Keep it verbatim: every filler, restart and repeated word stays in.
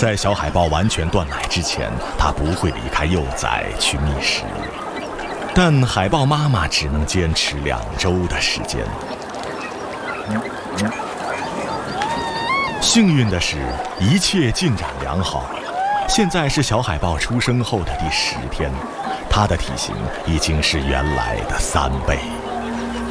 在小海豹完全断奶之前，它不会离开幼崽去觅食。但海豹妈妈只能坚持两周的时间。幸运的是，一切进展良好。现在是小海豹出生后的第十天，它的体型已经是原来的三倍。